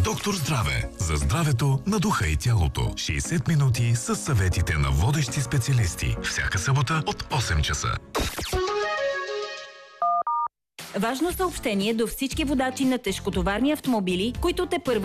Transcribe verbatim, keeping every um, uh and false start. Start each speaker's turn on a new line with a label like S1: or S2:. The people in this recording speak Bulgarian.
S1: Доктор Здраве. За здравето на духа и тялото. шейсет минути с съветите на водещи специалисти. Всяка събота от осем часа.
S2: Важно съобщение до всички водачи на тежкотоварни автомобили, които те първа